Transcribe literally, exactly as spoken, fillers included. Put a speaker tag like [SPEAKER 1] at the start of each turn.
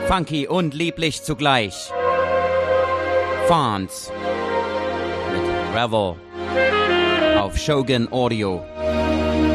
[SPEAKER 1] Funky und lieblich zugleich. Fonz mit Revel auf Shogun Audio.